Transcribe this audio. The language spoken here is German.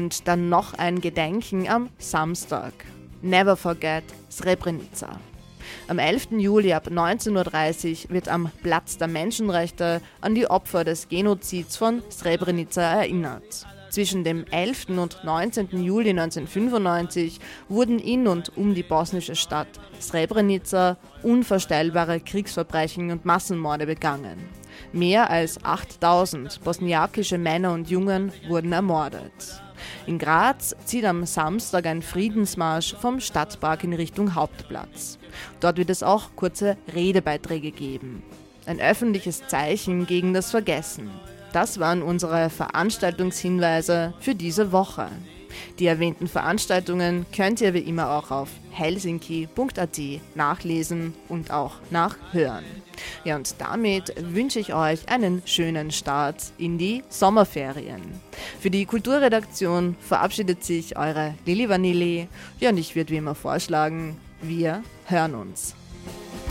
Und dann noch ein Gedenken am Samstag. Never forget Srebrenica. Am 11. Juli ab 19:30 Uhr wird am Platz der Menschenrechte an die Opfer des Genozids von Srebrenica erinnert. Zwischen dem 11. und 19. Juli 1995 wurden in und um die bosnische Stadt Srebrenica unvorstellbare Kriegsverbrechen und Massenmorde begangen. Mehr als 8000 bosniakische Männer und Jungen wurden ermordet. In Graz zieht am Samstag ein Friedensmarsch vom Stadtpark in Richtung Hauptplatz. Dort wird es auch kurze Redebeiträge geben. Ein öffentliches Zeichen gegen das Vergessen. Das waren unsere Veranstaltungshinweise für diese Woche. Die erwähnten Veranstaltungen könnt ihr wie immer auch auf helsinki.at nachlesen und auch nachhören. Ja, und damit wünsche ich euch einen schönen Start in die Sommerferien. Für die Kulturredaktion verabschiedet sich eure Lili Vanilli. Ja, und ich würde wie immer vorschlagen, wir hören uns.